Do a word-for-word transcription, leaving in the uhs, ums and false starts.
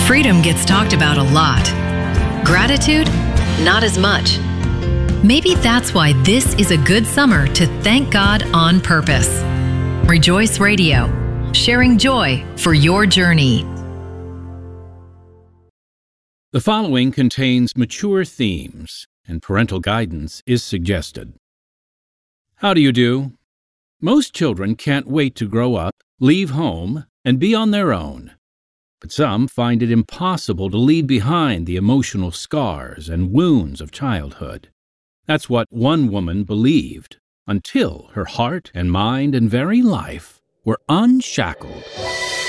Freedom gets talked about a lot. Gratitude, not as much. Maybe that's why this is a good summer to thank God on purpose. Rejoice Radio, sharing joy for your journey. The following contains mature themes, and parental guidance is suggested. How do you do? Most children can't wait to grow up, leave home, and be on their own. But some find it impossible to leave behind the emotional scars and wounds of childhood. That's what one woman believed, until her heart and mind and very life were unshackled.